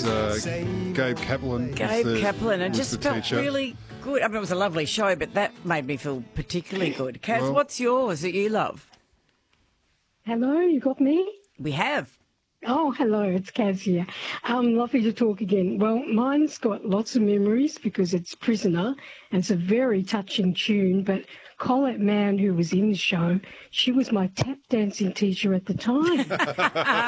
Gabe Kaplan. Gabe Kaplan. It was just the felt teacher. really good. I mean, it was a lovely show, but that made me feel particularly good. Kaz, Well- what's yours that you love? Hello, you got me? We have. Oh, hello, it's Kaz here. Lovely to talk again. Well, mine's got lots of memories because it's Prisoner, and it's a very touching tune, but Colette Mann, who was in the show, she was my tap dancing teacher at the time.